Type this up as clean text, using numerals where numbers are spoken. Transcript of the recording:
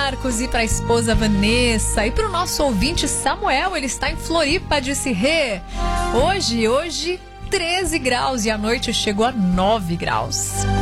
Marcos e para a esposa Vanessa e para o nosso ouvinte Samuel, ele está em Floripa, disse Rê. Hoje 13 graus e à noite chegou a 9 graus.